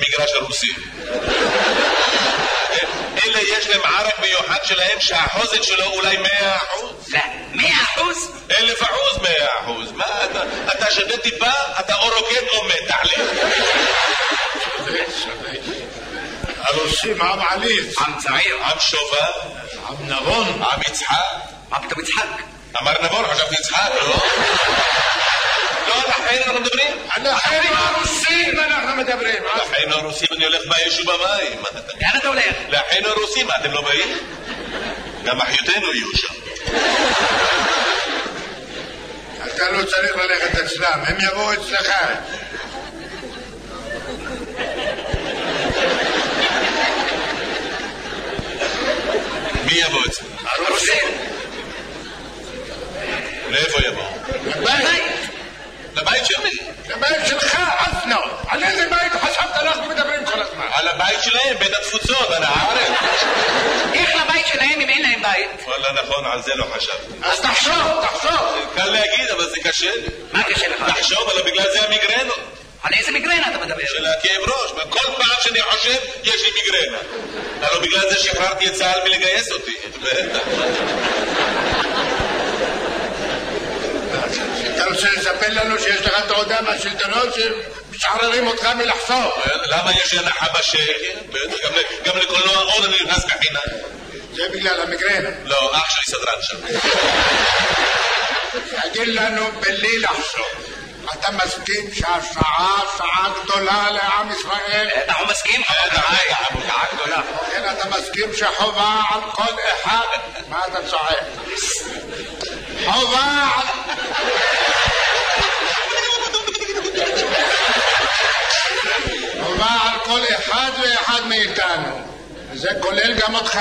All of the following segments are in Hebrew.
במגרש הרוסי. אלה יש להם ערק מיוחד שלהם שהחוזק שלו אולי 100%. 100%? 1000%, 100%. מה אתה שווה טיפה, אתה או רוקד או מת, תחליט. הרוסים עם עליץ, עם צעיר, עם שובב, עם נבון, עם יצחק. מה פתאום יצחק? אמר נבון, חשבתי יצחק, לא? לא, על החיים אנחנו מדברים? על החיים הרוסים אנחנו מדברים. על החיים הרוסים אני הולך באש ובמים. לאן אתה הולך? לחיים הרוסים, אתם לא באים? גם אחיותינו יהיו שם. אתה לא צריך ללכת אצלם, הם יבואו אצלך. מי יבוא אצלם? הרוסים. לאיפה יבואו? לבית. לבית של מי? לבית שלך, אסנו. על איזה בית חשבת אנחנו מדברים כל הזמן? על הבית שלהם, בית התפוצות, על הארץ. איך לבית שלהם אם אין להם בית? וואלה נכון, על זה לא חשבתי. אז תחשוב. קל להגיד, אבל זה קשה. מה קשה לך? תחשוב, אבל בגלל זה המיגרנות. על איזה מיגרנה אתה מדבר? של הכאב ראש. כל פעם שאני חושב, יש לי מיגרנה. הלוא בגלל זה שחררתי את צה"ל מלגייס אותי. בטח. אתה רוצה לספר לנו שיש לך תעודה מהשלטונות שמשחררים אותך מלחשוב? למה יש הנחה בשקל? גם לקולנוע עוד אני נכנס בחינם. זה בגלל המיגרנה. לא, אח שלי סדרן שם. תגיד לנו בלי לחשוב, אתה מסכים שהשעה שעה גדולה לעם ישראל? אנחנו מסכים? שעה גדולה. כן, אתה מסכים שחובה על כל אחד? מה אתה צועק? חובה על... חובה על כל אחד ואחד מאיתנו. זה כולל גם אותך.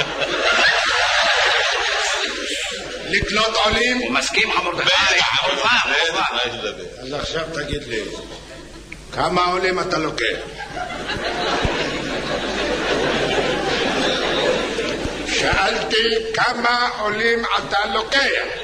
לקלוט עולים. הוא מסכים חמורדכי. חובה. אז עכשיו תגיד לי, כמה עולים אתה לוקח? שאלתי כמה עולים אתה לוקח.